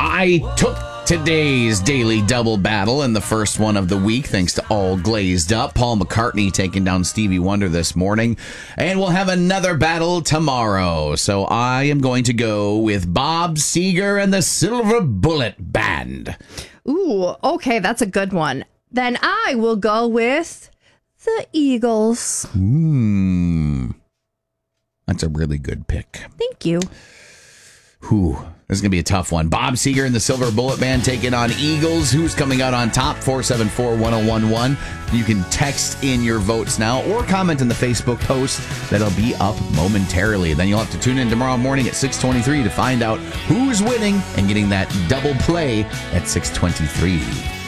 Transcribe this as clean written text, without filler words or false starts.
I took today's daily double battle and the first one of the week, thanks to All Glazed Up. Paul McCartney taking down Stevie Wonder this morning. And we'll have another battle tomorrow. So I am going to go with Bob Seger and the Silver Bullet Band. Ooh, okay, that's a good one. Then I will go with the Eagles. That's a really good pick. Thank you. Whew, this is going to be a tough one. Bob Seger and the Silver Bullet Band taking on Eagles. Who's coming out on top? 474-1011. You can text in your votes now or comment in the Facebook post that'll be up momentarily. Then you'll have to tune in tomorrow morning at 6:23 to find out who's winning and getting that double play at 6:23.